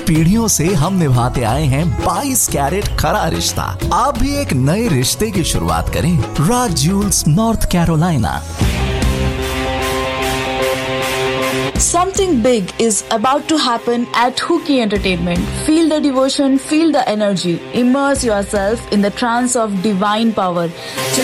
पीढ़ियों से हम निभाते आए हैं 22 कैरेट खरा रिश्ता। आप भी एक नए रिश्ते की शुरुआत करें राज Jules north Carolina. Something big is about to happen at Hookie Entertainment. Feel the devotion, feel the energy. Immerse yourself in the trance of divine power.